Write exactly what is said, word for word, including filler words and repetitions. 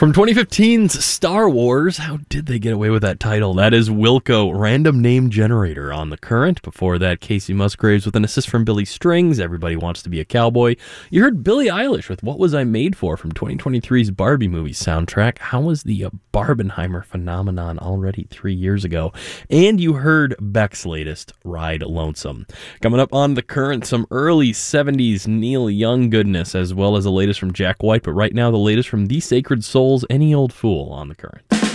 From twenty fifteen's Star Wars, how did they get away with that title? That is Wilco, Random Name Generator on The Current. Before that, Casey Musgraves with an assist from Billy Strings, Everybody Wants to Be a Cowboy. You heard Billie Eilish with What Was I Made For from twenty twenty-three's Barbie movie soundtrack. How was the uh, Barbenheimer phenomenon already three years ago? And you heard Beck's latest, Ride Lonesome. Coming up on The Current, some early seventies Neil Young goodness, as well as the latest from Jack White. But right now, the latest from The Sacred Souls, Any Old Fool on The Current.